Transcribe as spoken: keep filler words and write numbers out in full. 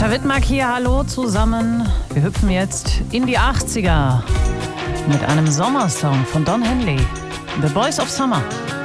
Sascha Wittmark hier, hallo zusammen. Wir hüpfen jetzt in die achtziger mit einem Sommersong von Don Henley, The Boys of Summer.